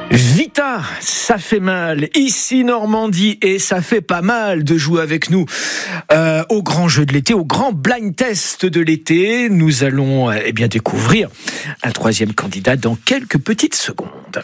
Vita, ça fait mal. Ici Normandie, et ça fait pas mal de jouer avec nous au grand jeu de l'été, au grand blind test de l'été. Nous allons découvrir un troisième candidat dans quelques petites secondes.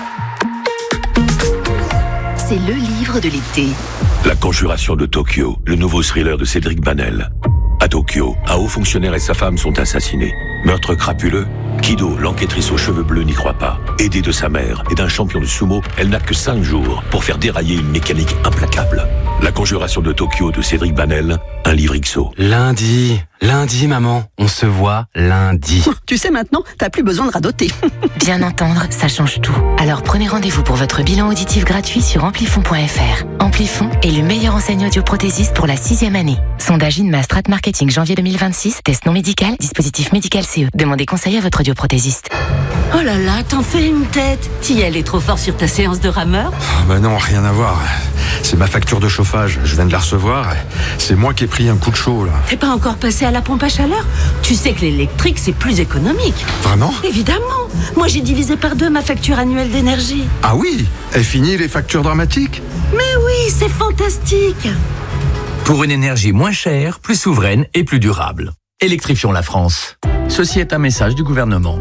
C'est le livre de l'été. La conjuration de Tokyo, le nouveau thriller de Cédric Banel. À Tokyo, un haut fonctionnaire et sa femme sont assassinés. Meurtre crapuleux. Kido, l'enquêtrice aux cheveux bleus, n'y croit pas. Aidée de sa mère et d'un champion de sumo, elle n'a que 5 jours pour faire dérailler une mécanique implacable. La conjuration de Tokyo de Cédric Banel, un livre XO. Lundi, maman, on se voit lundi. Tu sais maintenant, t'as plus besoin de radoter. Bien entendre, ça change tout. Alors prenez rendez-vous pour votre bilan auditif gratuit sur amplifon.fr. Amplifon est le meilleur enseigne audioprothésiste pour la 6e année. Sondage INMA Strat Marketing janvier 2026, test non médical, dispositif médical CE. Demandez conseil à votre audioprothésiste. Oh là là, t'en fais une tête. T'y allais trop fort sur ta séance de rameur? Bah non, rien à voir. C'est ma facture de chauffage, je viens de la recevoir. C'est moi qui ai pris un coup de chaud là. T'es pas encore passé à la pompe à chaleur? Tu sais que l'électrique c'est plus économique. Vraiment? Évidemment. Moi j'ai divisé par 2 ma facture annuelle d'énergie. Ah oui? Est fini les factures dramatiques? Mais oui, c'est fantastique. Pour une énergie moins chère, plus souveraine et plus durable. Électrifions la France. Ceci est un message du gouvernement.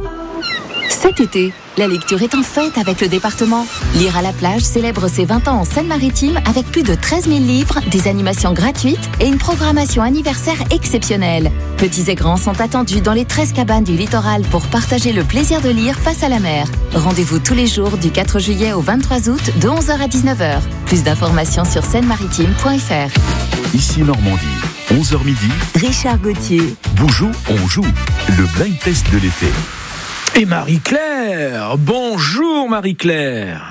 Cet été, la lecture est en fête avec le département. Lire à la plage célèbre ses 20 ans en Seine-Maritime avec plus de 13 000 livres, des animations gratuites et une programmation anniversaire exceptionnelle. Petits et grands sont attendus dans les 13 cabanes du littoral pour partager le plaisir de lire face à la mer. Rendez-vous tous les jours du 4 juillet au 23 août de 11h à 19h. Plus d'informations sur seine-maritime.fr. Ici Normandie, 11h midi. Richard Gauthier. Boujou, on joue. Le blind test de l'été. Et Marie-Claire, bonjour Marie-Claire.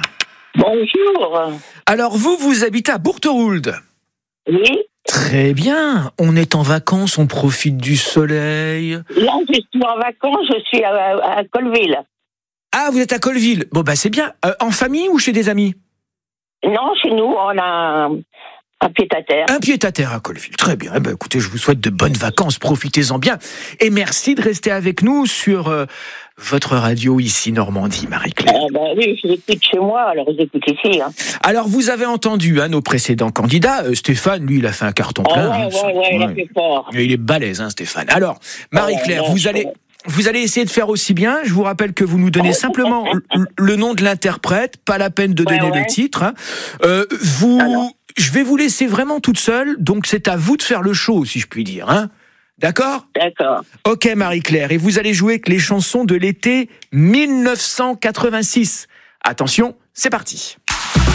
Bonjour. Alors vous habitez à Bourteroulde? Oui. Très bien, on est en vacances, on profite du soleil. Là, je suis en vacances, je suis à Colleville. Ah, vous êtes à Colleville. Bon, c'est bien. En famille ou chez des amis? Non, chez nous, on a un pied-à-terre. Un pied-à-terre à Colleville. Très bien. Écoutez, je vous souhaite de bonnes vacances, profitez-en bien. Et merci de rester avec nous sur votre radio ici Normandie, Marie-Claire. Oui, je l'écoute chez moi, alors j'écoute ici. Alors, vous avez entendu nos précédents candidats. Stéphane, lui, il a fait un carton plein. Il a fait fort. Il est balèze, Stéphane. Alors, Marie-Claire, vous allez essayer de faire aussi bien. Je vous rappelle que vous nous donnez simplement le nom de l'interprète, pas la peine de donner le titre. Je vais vous laisser vraiment toute seule, donc c'est à vous de faire le show, si je puis dire. D'accord ? D'accord. Ok, Marie-Claire, et vous allez jouer avec les chansons de l'été 1986. Attention, c'est parti.